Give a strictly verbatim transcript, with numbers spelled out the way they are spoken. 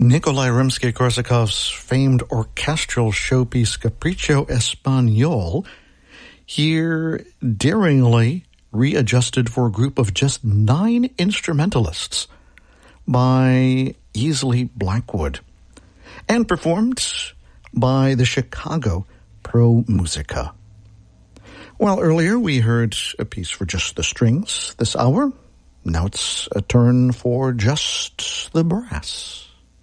Nikolai Rimsky-Korsakov's famed orchestral showpiece Capriccio Espagnol, here daringly readjusted for a group of just nine instrumentalists by Easley Blackwood, and performed by the Chicago Pro Musica. Well, earlier we heard a piece for just the strings this hour. Now it's a turn for just the brass.